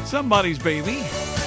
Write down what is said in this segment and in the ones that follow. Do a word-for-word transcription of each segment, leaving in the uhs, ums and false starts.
Somebody's baby.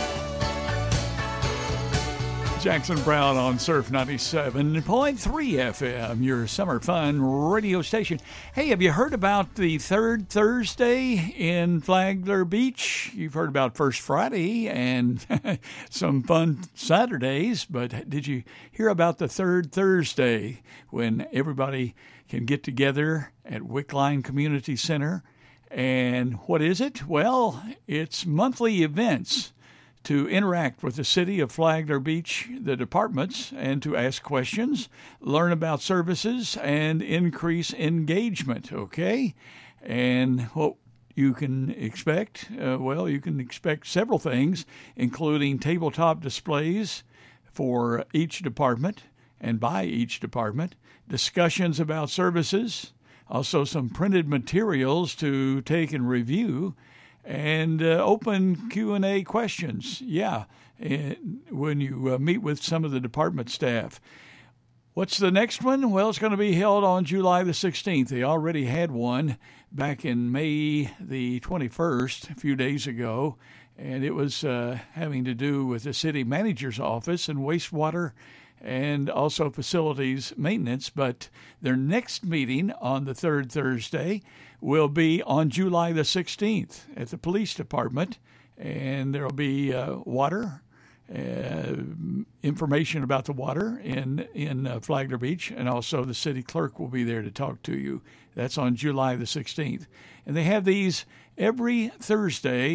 Jackson Brown on Surf ninety-seven point three F M, your summer fun radio station. Hey, have you heard about the third Thursday in Flagler Beach? You've heard about First Friday and some fun Saturdays, but did you hear about the third Thursday when everybody can get together at Wickline Community Center? And what is it? Well, it's monthly events to interact with the city of Flagler Beach, the departments, and to ask questions, learn about services, and increase engagement, okay? And what you can expect, uh, well, you can expect several things, including tabletop displays for each department and by each department, discussions about services, also some printed materials to take and review, and uh, open Q and A questions, yeah, and when you uh, meet with some of the department staff. What's the next one? Well, it's going to be held on July the sixteenth. They already had one back in May the twenty-first, a few days ago, and it was uh, having to do with the city manager's office and wastewater and also facilities maintenance. But their next meeting on the third Thursday will be on July the sixteenth at the police department, and there will be uh, water, uh, information about the water in, in uh, Flagler Beach, and also the city clerk will be there to talk to you. That's on July the sixteenth. And they have these every Thursday